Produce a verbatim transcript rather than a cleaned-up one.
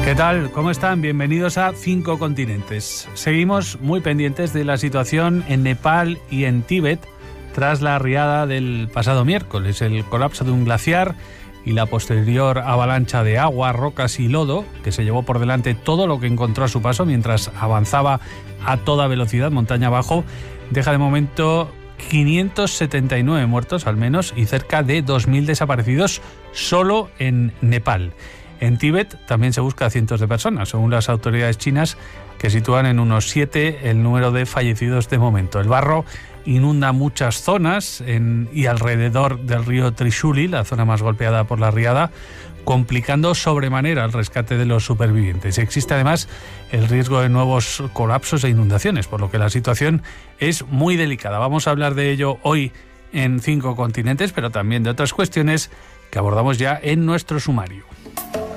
¿Qué tal? ¿Cómo están? Bienvenidos a Cinco Continentes. Seguimos muy pendientes de la situación en Nepal y en Tíbet tras la riada del pasado miércoles, el colapso de un glaciar y la posterior avalancha de agua, rocas y lodo que se llevó por delante todo lo que encontró a su paso mientras avanzaba a toda velocidad montaña abajo, deja de momento quinientos setenta y nueve muertos al menos y cerca de dos mil desaparecidos solo en Nepal. En Tíbet también se busca a cientos de personas, según las autoridades chinas, que sitúan en unos siete el número de fallecidos de momento. El barro inunda muchas zonas en y alrededor del río Trishuli, la zona más golpeada por la riada, complicando sobremanera el rescate de los supervivientes. Existe además el riesgo de nuevos colapsos e inundaciones, por lo que la situación es muy delicada. Vamos a hablar de ello hoy en Cinco Continentes, pero también de otras cuestiones que abordamos ya en nuestro sumario.